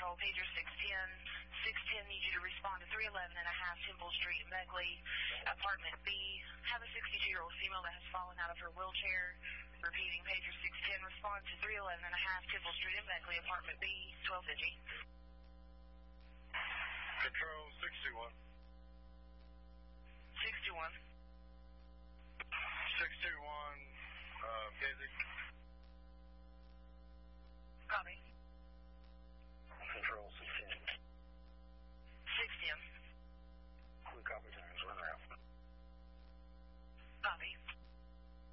Control, pager 610. 610 needs you to respond to 311 and a half Temple Street, Megley, apartment B. Have a 62-year-old female that has fallen out of her wheelchair. Repeating, pager 610, respond to 311 and a half Temple Street in Megley, apartment B, 1250. Control 61.